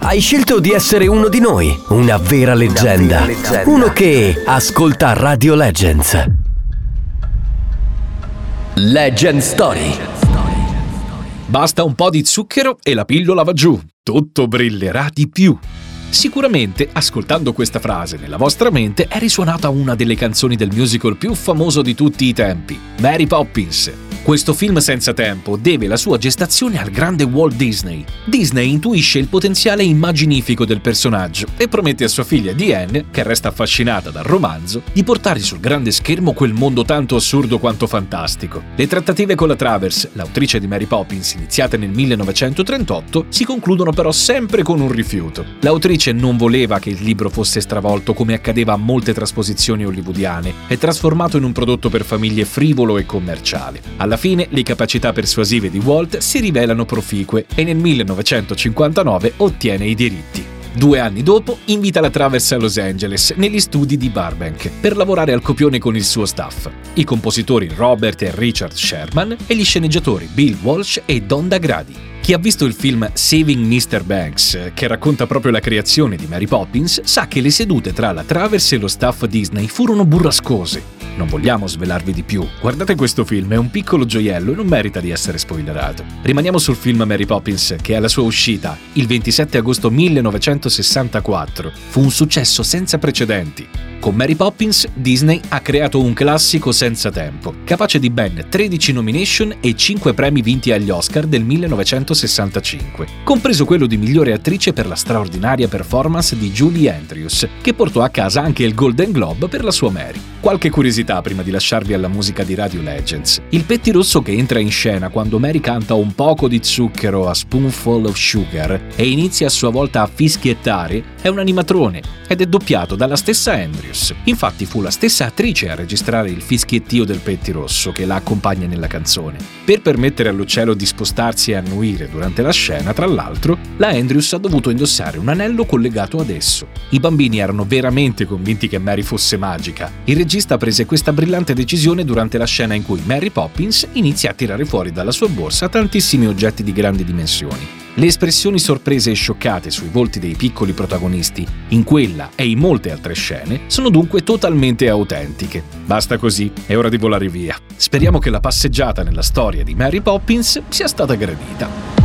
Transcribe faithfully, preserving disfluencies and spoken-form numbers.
Hai scelto di essere uno di noi, una vera leggenda, una vera leggenda. Uno che ascolta Radio Legends. Legend Story. Basta un po' di zucchero e la pillola va giù, tutto brillerà di più. Sicuramente, ascoltando questa frase nella vostra mente, è risuonata una delle canzoni del musical più famoso di tutti i tempi, Mary Poppins. Questo film senza tempo deve la sua gestazione al grande Walt Disney. Disney intuisce il potenziale immaginifico del personaggio e promette a sua figlia Diane, che resta affascinata dal romanzo, di portare sul grande schermo quel mondo tanto assurdo quanto fantastico. Le trattative con la Travers, l'autrice di Mary Poppins, iniziate nel millenovecentotrentotto, si concludono però sempre con un rifiuto. L'autrice non voleva che il libro fosse stravolto come accadeva a molte trasposizioni hollywoodiane e trasformato in un prodotto per famiglie frivolo e commerciale. Alla Alla fine, le capacità persuasive di Walt si rivelano proficue e nel millenovecentocinquantanove ottiene i diritti. Due anni dopo, invita la Travers a Los Angeles, negli studi di Burbank, per lavorare al copione con il suo staff, i compositori Robert e Richard Sherman e gli sceneggiatori Bill Walsh e Don DaGradi. Chi ha visto il film Saving mister Banks, che racconta proprio la creazione di Mary Poppins, sa che le sedute tra la Travers e lo staff Disney furono burrascose. Non vogliamo svelarvi di più. Guardate questo film, è un piccolo gioiello e non merita di essere spoilerato. Rimaniamo sul film Mary Poppins, che alla sua uscita, il ventisette agosto millenovecentosessantaquattro, fu un successo senza precedenti. Con Mary Poppins, Disney ha creato un classico senza tempo, capace di ben tredici nomination e cinque premi vinti agli Oscar del millenovecentosessantacinque, compreso quello di migliore attrice per la straordinaria performance di Julie Andrews, che portò a casa anche il Golden Globe per la sua Mary. Qualche curiosità prima di lasciarvi alla musica di Radio Legends. Il pettirosso che entra in scena quando Mary canta un poco di zucchero a Spoonful of Sugar e inizia a sua volta a fischiettare è un animatrone ed è doppiato dalla stessa Andrews. Infatti fu la stessa attrice a registrare il fischiettio del pettirosso che la accompagna nella canzone. Per permettere all'uccello di spostarsi e annuire durante la scena, tra l'altro, la Andrews ha dovuto indossare un anello collegato ad esso. I bambini erano veramente convinti che Mary fosse magica. Il regista prese questa brillante decisione durante la scena in cui Mary Poppins inizia a tirare fuori dalla sua borsa tantissimi oggetti di grandi dimensioni. Le espressioni sorprese e scioccate sui volti dei piccoli protagonisti, in quella e in molte altre scene, sono dunque totalmente autentiche. Basta così, è ora di volare via. Speriamo che la passeggiata nella storia di Mary Poppins sia stata gradita.